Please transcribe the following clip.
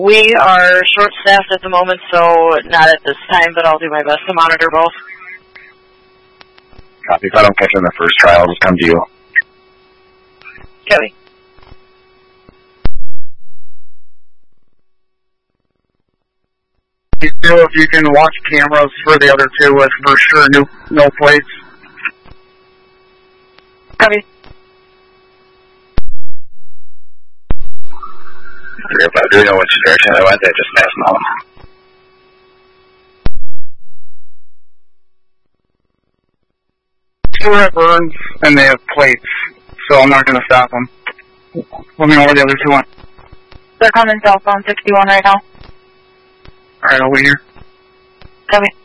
We are short-staffed at the moment, so not at this time, but I'll do my best to monitor both. Copy. If I don't catch it in the first try, I'll just come to you. Copy. If you can watch cameras for the other two with for sure no plates. Copy. 305, do you know which direction I went? I just passed Mom. Two have burns and they have plates, so I'm not going to stop them. Let me know where the other two went. They're coming southbound 61 right now. Alright, I'll wait here. Copy.